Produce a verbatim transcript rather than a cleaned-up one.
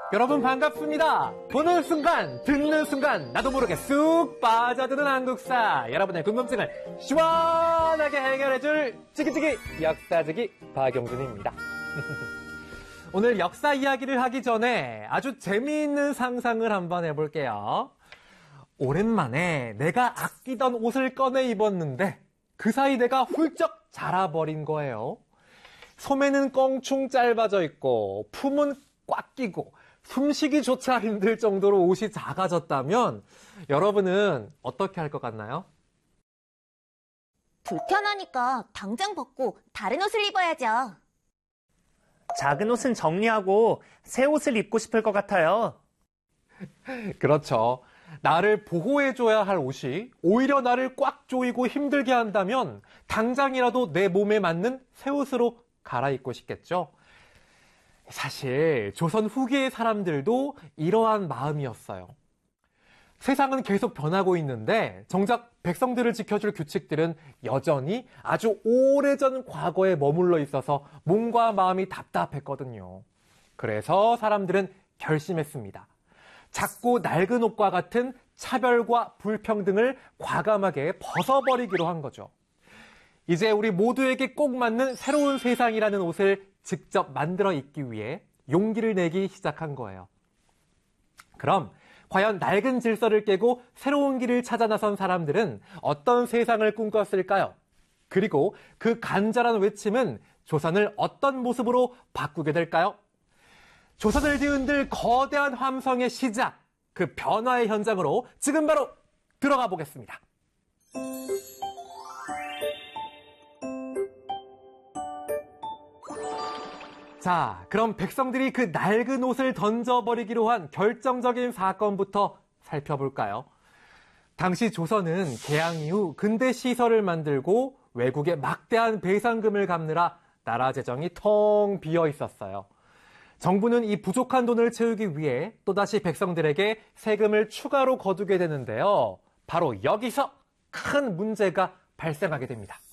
여러분 반갑습니다. 보는 순간, 듣는 순간 나도 모르게 쑥 빠져드는 한국사. 여러분의 궁금증을 시원하게 해결해줄 찌기찌기 역사지기 박영준입니다. 오늘 역사 이야기를 하기 전에 아주 재미있는 상상을 한번 해볼게요. 오랜만에 내가 아끼던 옷을 꺼내 입었는데 그 사이 내가 훌쩍 자라버린 거예요. 소매는 껑충 짧아져 있고 품은 꽉 끼고 숨쉬기조차 힘들 정도로 옷이 작아졌다면 여러분은 어떻게 할 것 같나요? 불편하니까 당장 벗고 다른 옷을 입어야죠. 작은 옷은 정리하고 새 옷을 입고 싶을 것 같아요. 그렇죠. 나를 보호해줘야 할 옷이 오히려 나를 꽉 조이고 힘들게 한다면 당장이라도 내 몸에 맞는 새 옷으로 갈아입고 싶겠죠. 사실 조선 후기의 사람들도 이러한 마음이었어요. 세상은 계속 변하고 있는데 정작 백성들을 지켜줄 규칙들은 여전히 아주 오래전 과거에 머물러 있어서 몸과 마음이 답답했거든요. 그래서 사람들은 결심했습니다. 작고 낡은 옷과 같은 차별과 불평등을 과감하게 벗어버리기로 한 거죠. 이제 우리 모두에게 꼭 맞는 새로운 세상이라는 옷을 직접 만들어 입기 위해 용기를 내기 시작한 거예요. 그럼 과연 낡은 질서를 깨고 새로운 길을 찾아 나선 사람들은 어떤 세상을 꿈꿨을까요? 그리고 그 간절한 외침은 조선을 어떤 모습으로 바꾸게 될까요? 조선을 뒤흔들 거대한 함성의 시작, 그 변화의 현장으로 지금 바로 들어가 보겠습니다. 자, 그럼 백성들이 그 낡은 옷을 던져버리기로 한 결정적인 사건부터 살펴볼까요? 당시 조선은 개항 이후 근대 시설을 만들고 외국에 막대한 배상금을 갚느라 나라 재정이 텅 비어 있었어요. 정부는 이 부족한 돈을 채우기 위해 또다시 백성들에게 세금을 추가로 거두게 되는데요. 바로 여기서 큰 문제가 발생하게 됩니다.